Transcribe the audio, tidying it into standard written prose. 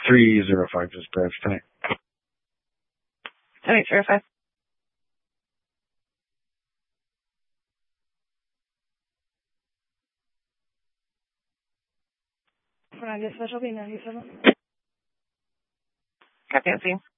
305 just grabs tonight. 7805. For 90 special B 97. Copy,